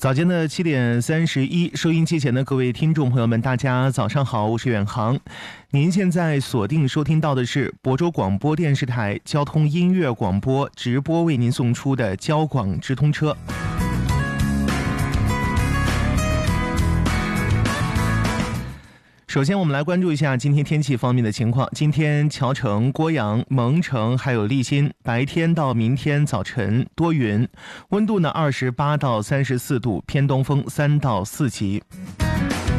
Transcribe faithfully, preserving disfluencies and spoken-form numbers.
早间的七点三十一，收音机前的各位听众朋友们，大家早上好，我是远航。您现在锁定收听到的是亳州广播电视台交通音乐广播直播为您送出的交广直通车。首先我们来关注一下今天天气方面的情况。今天谯城、郭阳、蒙城还有利辛白天到明天早晨多云，温度呢二十八到三十四度，偏东风三到四级。